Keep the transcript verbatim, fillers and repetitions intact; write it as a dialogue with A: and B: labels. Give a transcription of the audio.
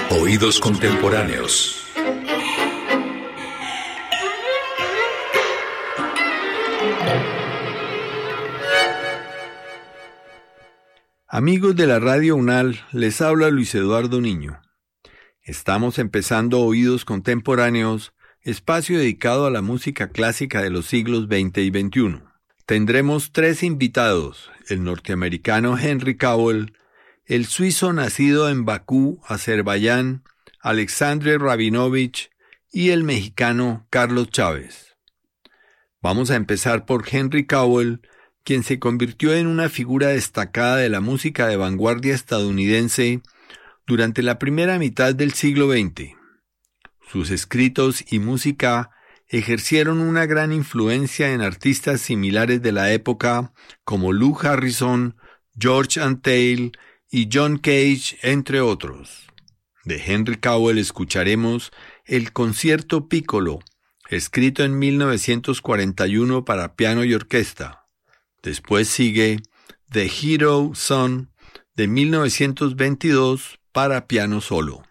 A: Oídos contemporáneos.
B: Amigos de la Radio UNAL, les habla Luis Eduardo Niño. Estamos empezando Oídos Contemporáneos, espacio dedicado a la música clásica de los siglos veinte y veintiuno. Tendremos tres invitados, el norteamericano Henry Cowell, el suizo nacido en Bakú, Azerbaiyán, Alexandre Rabinovich, y el mexicano Carlos Chávez. Vamos a empezar por Henry Cowell, quien se convirtió en una figura destacada de la música de vanguardia estadounidense durante la primera mitad del siglo veinte. Sus escritos y música ejercieron una gran influencia en artistas similares de la época como Lou Harrison, George Antheil y John Cage, entre otros. De Henry Cowell escucharemos el Concierto Piccolo, escrito en mil novecientos cuarenta y uno para piano y orquesta. Después sigue The Hero Song de mil novecientos veintidós para piano solo.